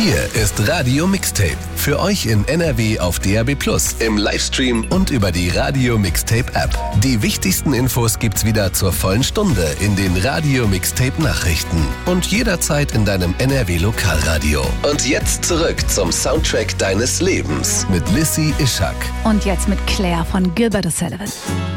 Hier ist Radio Mixtape. Für euch in NRW auf DAB+, im Livestream und über die Radio Mixtape App. Die wichtigsten Infos gibt's wieder zur vollen Stunde in den Radio Mixtape Nachrichten. Und jederzeit in deinem NRW Lokalradio. Und jetzt zurück zum Soundtrack deines Lebens mit Lissy Ishak. Und jetzt mit Claire von Gilbert O'Sullivan.